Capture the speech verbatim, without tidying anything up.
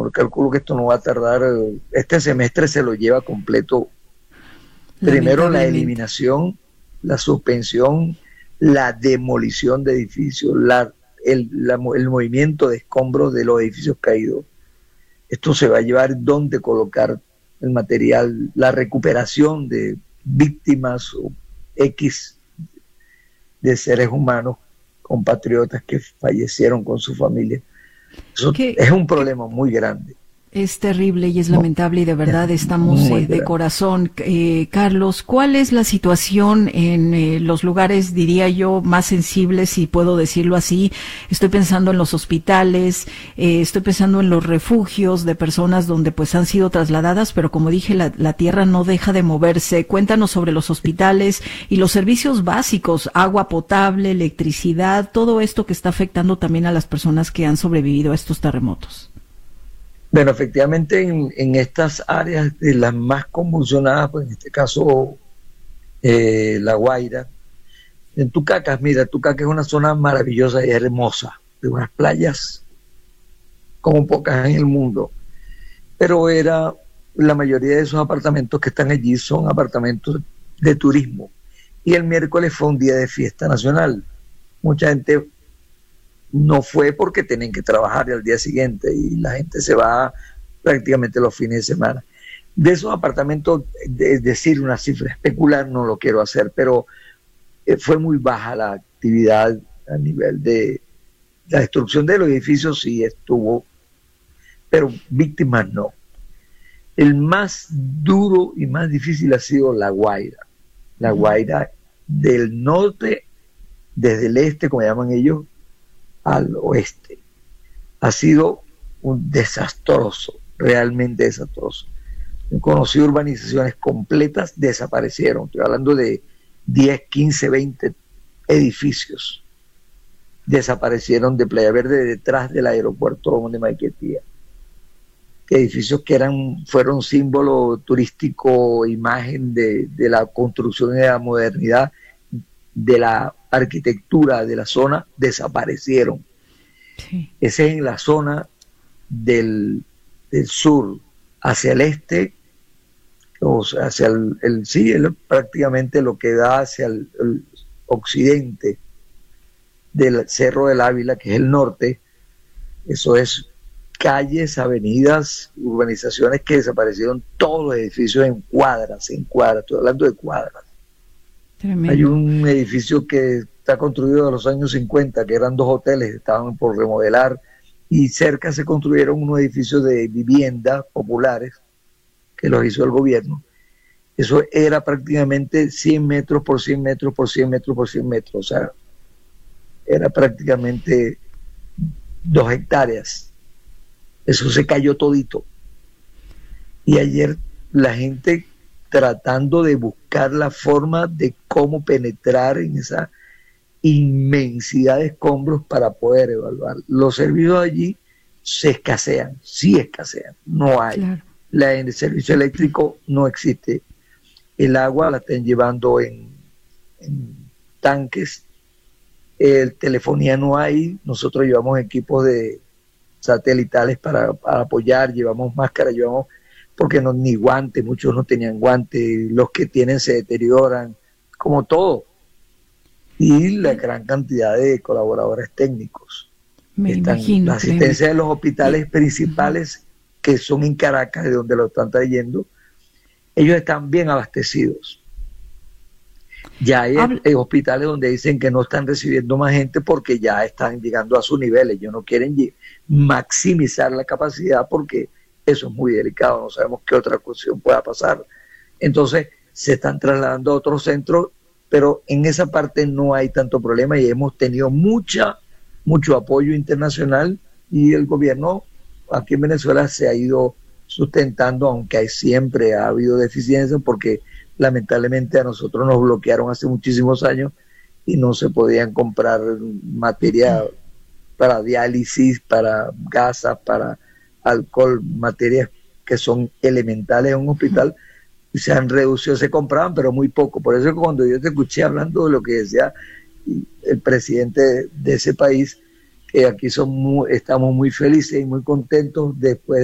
Yo calculo que esto no va a tardar, eh, este semestre se lo lleva completo. Primero la eliminación, la suspensión, la demolición de edificios, la, el, la, el movimiento de escombros de los edificios caídos. Esto se va a llevar dónde colocar el material, la recuperación de víctimas o X de seres humanos, compatriotas que fallecieron con su familia. Eso es un problema muy grande. Es terrible y es lamentable y de verdad estamos eh, de corazón. Eh, Carlos, ¿cuál es la situación en eh, los lugares, diría yo, más sensibles, si puedo decirlo así? Estoy pensando en los hospitales, eh, estoy pensando en los refugios de personas donde pues han sido trasladadas, pero como dije, la, la tierra no deja de moverse. Cuéntanos sobre los hospitales y los servicios básicos, agua potable, electricidad, todo esto que está afectando también a las personas que han sobrevivido a estos terremotos. Bueno, efectivamente en, en estas áreas de las más convulsionadas, pues en este caso eh, La Guaira, en Tucacas, mira, Tucacas es una zona maravillosa y hermosa, de unas playas como pocas en el mundo, pero era, la mayoría de esos apartamentos que están allí son apartamentos de turismo, y el miércoles fue un día de fiesta nacional. Mucha gente no fue porque tenían que trabajar al día siguiente y la gente se va prácticamente los fines de semana. De esos apartamentos, es decir, una cifra especular no lo quiero hacer, pero fue muy baja la actividad a nivel de la destrucción de los edificios, sí estuvo, pero víctimas no. El más duro y más difícil ha sido La Guaira. La Guaira del norte, desde el este, como llaman ellos, al oeste. Ha sido un desastroso, realmente desastroso. He conocido urbanizaciones completas, desaparecieron. Estoy hablando de diez, quince, veinte edificios. Desaparecieron de Playa Verde, detrás del aeropuerto de Maiquetía. Edificios que eran, fueron símbolo turístico, imagen de, de la construcción y de la modernidad, de la arquitectura de la zona, desaparecieron. Sí. Ese es en la zona del, del sur, hacia el este, o sea, hacia el, el sí, el, prácticamente lo que da hacia el, el occidente del Cerro del Ávila, que es el norte. Eso es calles, avenidas, urbanizaciones que desaparecieron, todos los edificios en cuadras, en cuadras, estoy hablando de cuadras. Tremendo. Hay un edificio que está construido en los años cincuenta, que eran dos hoteles, estaban por remodelar, y cerca se construyeron unos edificios de vivienda populares, que los hizo el gobierno. Eso era prácticamente cien metros por cien metros por cien metros por cien metros, o sea, era prácticamente dos hectáreas. Eso se cayó todito. Y ayer la gente tratando de buscar la forma de cómo penetrar en esa inmensidad de escombros para poder evaluar. Los servicios allí se escasean, sí escasean, no hay. Claro. La, el servicio eléctrico no existe. El agua la están llevando en, en tanques, el telefonía no hay. Nosotros llevamos equipos de satelitales para, para apoyar, llevamos máscaras, llevamos, porque no, ni guantes, muchos no tenían guantes, los que tienen se deterioran, como todo. Y la gran cantidad de colaboradores técnicos. Me Están, imagino. la asistencia de los hospitales principales, que son en Caracas, de donde lo están trayendo, ellos están bien abastecidos. Ya hay, hay hospitales donde dicen que no están recibiendo más gente porque ya están llegando a sus niveles. Ellos no quieren maximizar la capacidad porque eso es muy delicado, no sabemos qué otra cuestión pueda pasar. Entonces se están trasladando a otros centros, pero en esa parte no hay tanto problema y hemos tenido mucha, mucho apoyo internacional y el gobierno aquí en Venezuela se ha ido sustentando, aunque hay, siempre ha habido deficiencias porque lamentablemente a nosotros nos bloquearon hace muchísimos años y no se podían comprar materia para diálisis, para gasas, para alcohol, materias que son elementales en un hospital, y se han reducido, se compraban, pero muy poco. Por eso cuando yo te escuché hablando de lo que decía el presidente de ese país, que aquí son muy, estamos muy felices y muy contentos después